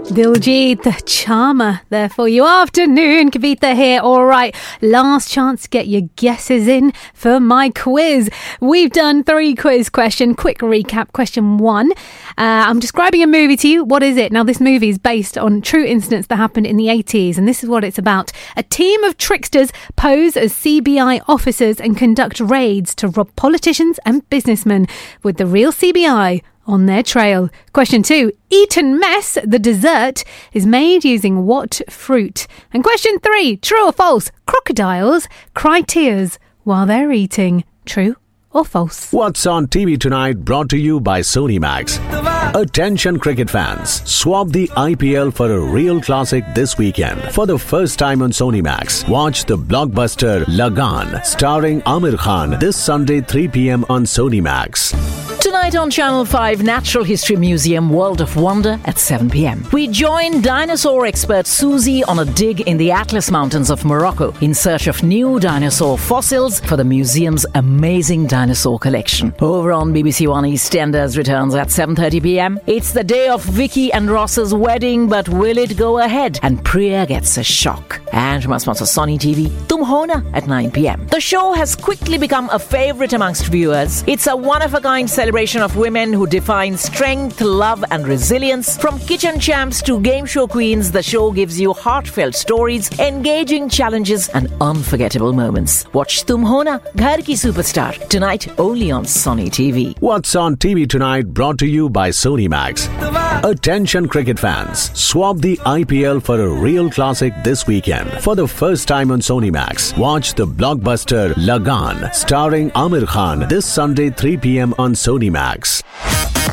Diljit, the charmer, there for you. Afternoon, Kavita here. All right, last chance to get your guesses in for my quiz. We've done 3 quiz questions. Quick recap. Question 1. I'm describing a movie to you. What is it? Now, this movie is based on true incidents that happened in the 80s, and this is what it's about. A team of tricksters pose as CBI officers and conduct raids to rob politicians and businessmen with the real CBI on their trail. Question 2. Eton Mess, the dessert, is made using what fruit? And question 3. True or false? Crocodiles cry tears while they're eating. True or false? What's on TV tonight, brought to you by Sony Max. Attention cricket fans, swap the IPL for a real classic this weekend. For the first time on Sony Max, watch the blockbuster Lagan, starring Amir Khan, this Sunday 3 p.m. on Sony Max. Tonight on Channel 5 Natural History Museum World of Wonder at 7 p.m. We join dinosaur expert Susie on a dig in the Atlas Mountains of Morocco in search of new dinosaur fossils for the museum's amazing dinosaur collection. Over on BBC One, EastEnders returns at 7:30 p.m. It's the day of Vicky and Ross's wedding, but will it go ahead? And Priya gets a shock. And from our sponsor Sony TV, Tum Hona at 9 p.m. The show has quickly become a favourite amongst viewers. It's a one-of-a-kind celebration of women who define strength, love and resilience. From kitchen champs to game show queens, the show gives you heartfelt stories, engaging challenges and unforgettable moments. Watch Tum Hona, Ghar Ki Superstar, tonight only on Sony TV. What's on TV tonight, brought to you by Sony Max. Attention cricket fans, swap the IPL for a real classic this weekend. For the first time on Sony Max, watch the blockbuster Lagan, starring Amir Khan, this Sunday 3 p.m. on Sony Max.